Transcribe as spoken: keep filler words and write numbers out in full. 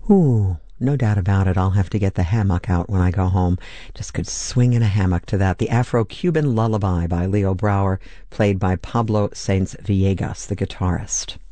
Ooh, no doubt about it. I'll have to get the hammock out when I go home. Just could swing in a hammock to that. The Afro-Cuban Lullaby by Leo Brouwer, played by Pablo Sainz Villegas, the guitarist.